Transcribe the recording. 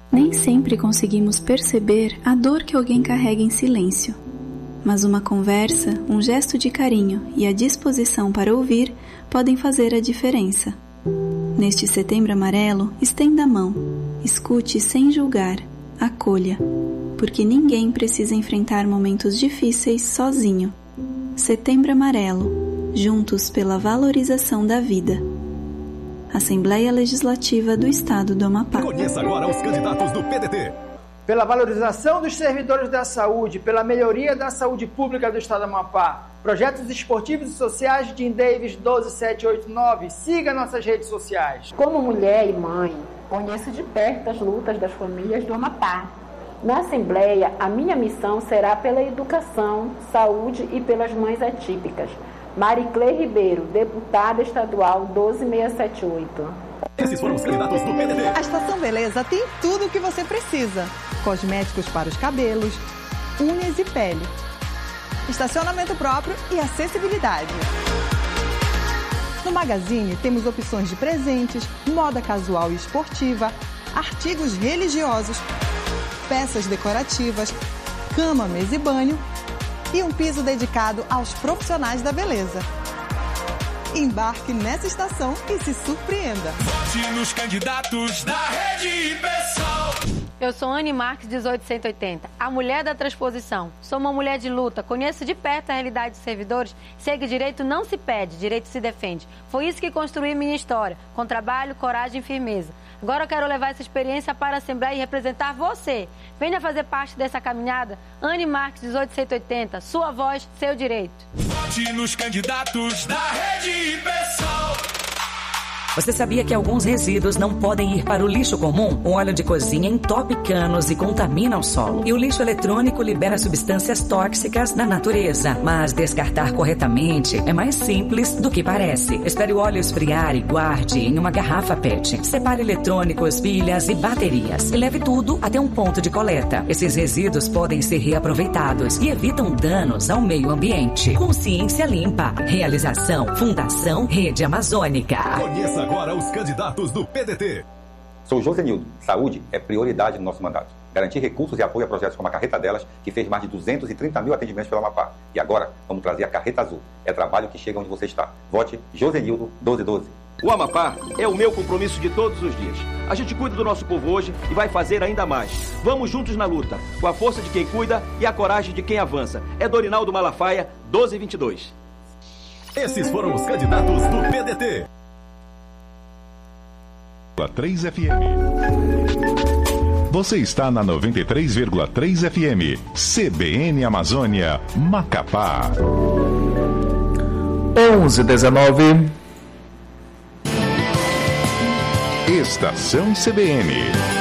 Nem sempre conseguimos perceber a dor que alguém carrega em silêncio. Mas uma conversa, um gesto de carinho e a disposição para ouvir podem fazer a diferença. Neste Setembro Amarelo, estenda a mão, escute sem julgar, acolha, porque ninguém precisa enfrentar momentos difíceis sozinho. Setembro Amarelo, juntos pela valorização da vida. Assembleia Legislativa do Estado do Amapá. Conheça agora os candidatos do PDT. Pela valorização dos servidores da saúde, pela melhoria da saúde pública do Estado do Amapá. Projetos esportivos e sociais de Jim Davis 12789. Siga nossas redes sociais. Como mulher e mãe, conheço de perto as lutas das famílias do Amapá. Na Assembleia, a minha missão será pela educação, saúde e pelas mães atípicas. Mariclê Ribeiro, deputada estadual 12678. Esses foram os candidatos do PDT. A Estação Beleza tem tudo o que você precisa. Cosméticos para os cabelos, unhas e pele. Estacionamento próprio e acessibilidade. No Magazine temos opções de presentes, moda casual e esportiva, artigos religiosos, peças decorativas, cama, mesa e banho e um piso dedicado aos profissionais da beleza. Embarque nessa estação e se surpreenda. Vote nos candidatos da Rede Pessoal. Eu sou Anne Marques, 18180, a mulher da transposição. Sou uma mulher de luta, conheço de perto a realidade dos servidores. Sei que direito não se pede, direito se defende. Foi isso que construí minha história, com trabalho, coragem e firmeza. Agora eu quero levar essa experiência para a Assembleia e representar você. Venha fazer parte dessa caminhada. Anne Marques, 18180, sua voz, seu direito. Vote nos candidatos da Rede Pessoal. Você sabia que alguns resíduos não podem ir para o lixo comum? O óleo de cozinha entope canos e contamina o solo. E o lixo eletrônico libera substâncias tóxicas na natureza. Mas descartar corretamente é mais simples do que parece. Espere o óleo esfriar e guarde em uma garrafa PET. Separe eletrônicos, pilhas e baterias. E leve tudo até um ponto de coleta. Esses resíduos podem ser reaproveitados e evitam danos ao meio ambiente. Consciência Limpa. Realização Fundação Rede Amazônica. Conheça agora os candidatos do PDT. Sou Josenildo. Saúde é prioridade no nosso mandato. Garantir recursos e apoio a projetos como a Carreta Delas, que fez mais de 230 mil atendimentos pelo Amapá. E agora, vamos trazer a Carreta Azul. É trabalho que chega onde você está. Vote Josenildo 1212. O Amapá é o meu compromisso de todos os dias. A gente cuida do nosso povo hoje e vai fazer ainda mais. Vamos juntos na luta, com a força de quem cuida e a coragem de quem avança. É Dorinaldo Malafaia, 1222. Esses foram os candidatos do PDT. 3 FM. Você está na 93,3 FM. CBN Amazônia, Macapá. 11:19. Estação CBN.